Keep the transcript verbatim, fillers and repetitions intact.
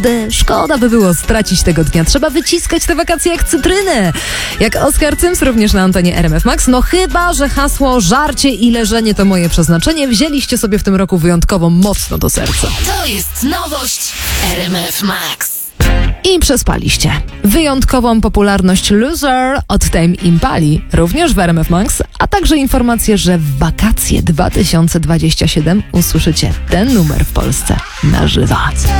Szkoda by było stracić tego dnia. Trzeba wyciskać te wakacje jak cytrynę. Jak Oskar Cyms, również na antenie R M F Max. No chyba, że hasło żarcie i leżenie to moje przeznaczenie wzięliście sobie w tym roku wyjątkowo mocno do serca. To jest nowość R M F Max. I przespaliście. Wyjątkową popularność Loser od Tame Impali, również w R M F Max, a także informację, że w wakacje dwa tysiące dwudzieste siódme usłyszycie ten numer w Polsce na żywo.